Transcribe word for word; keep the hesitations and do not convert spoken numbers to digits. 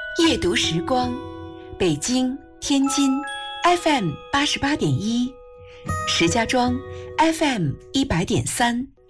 夜读时光，北京、天津 F M 八十八点一，石家庄 F M 一百点三。